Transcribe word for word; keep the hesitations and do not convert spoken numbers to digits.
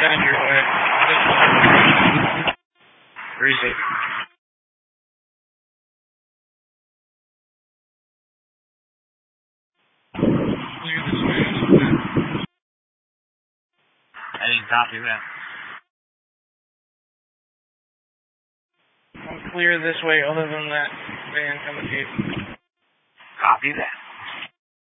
Send your way. Receive. Clear this way. I didn't copy that. I'm clear this way other than that van coming to you. Copy that.